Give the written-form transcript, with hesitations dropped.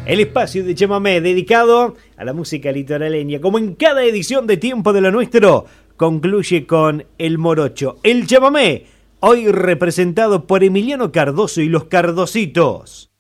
El espacio de chamamé dedicado a la música litoraleña, como en cada edición de Tiempo de lo Nuestro, concluye con el morocho, el chamamé, hoy representado por Emiliano Cardoso y los Cardositos.